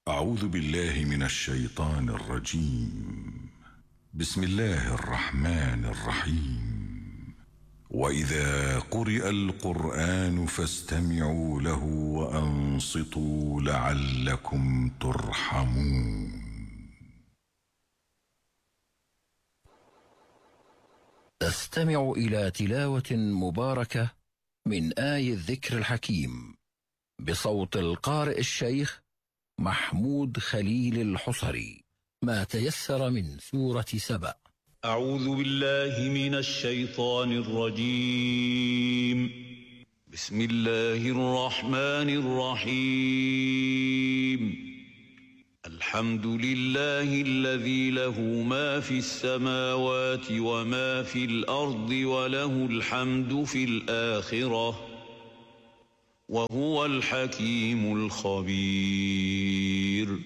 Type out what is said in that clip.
أعوذ بالله من الشيطان الرجيم. بسم الله الرحمن الرحيم. وإذا قرئ القرآن فاستمعوا له وأنصتوا لعلكم ترحمون. استمع إلى تلاوة مباركة من آي الذكر الحكيم بصوت القارئ الشيخ محمود خليل الحصري، ما تيسر من سورة سبأ. أعوذ بالله من الشيطان الرجيم. بسم الله الرحمن الرحيم. الحمد لله الذي له ما في السماوات وما في الأرض وله الحمد في الآخرة وهو الحكيم الخبير.